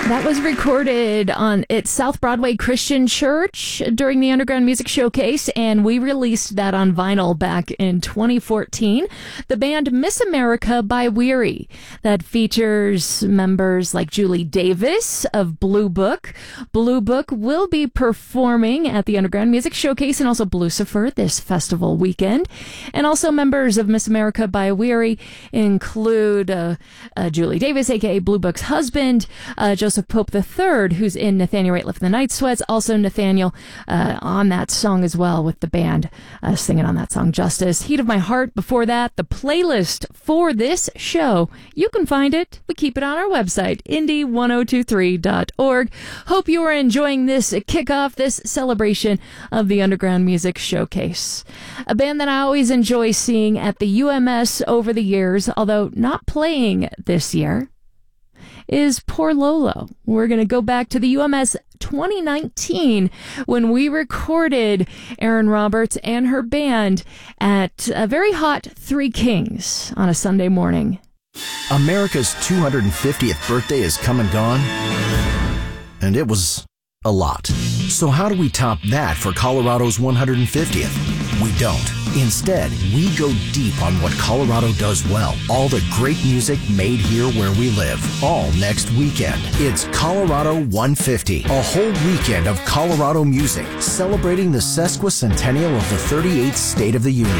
That was recorded at South Broadway Christian Church during the Underground Music Showcase, and we released that on vinyl back in 2014. The band Miss America by Weary, that features members like Julie Davis of Blue Book. Blue Book will be performing at the Underground Music Showcase and also Blucifer this festival weekend. And also members of Miss America by Weary include Julie Davis, a.k.a. Blue Book's husband, Joseph Pope III, who's in Nathaniel Rateliff and the Night Sweats. Also Nathaniel on that song as well with the band singing on that song, Justice. Heat of My Heart before that. The playlist for this show, you can find it. We keep it on our website, indie1023.org. Hope you are enjoying this kickoff, this celebration of the Underground Music Showcase. A band that I always enjoy seeing at the UMS over the years, although not playing this year, is Poor Lolo. We're going to go back to the UMS 2019 when we recorded Erin Roberts and her band at a very hot Three Kings on a Sunday morning. America's 250th birthday is come and gone, and it was a lot. So how do we top that for Colorado's 150th? We don't. Instead, we go deep on what Colorado does well. All the great music made here where we live. All next weekend. It's Colorado 150, a whole weekend of Colorado music, celebrating the sesquicentennial of the 38th state of the Union.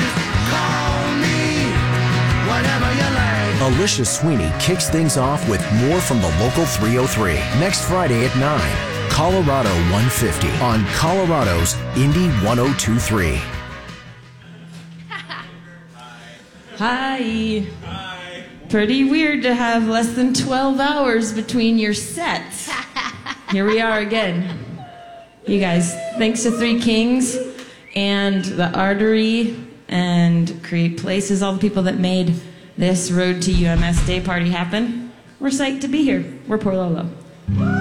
Alicia Sweeney kicks things off with more from the local 303 next Friday at 9. Colorado 150 on Colorado's Indie 1023. Hi. Hi. Pretty weird to have less than 12 hours between your sets. Here we are again. You guys, thanks to Three Kings and the Artery and Create Places, all the people that made this Road to UMS Day Party happen. We're psyched to be here. We're Poor Lolo.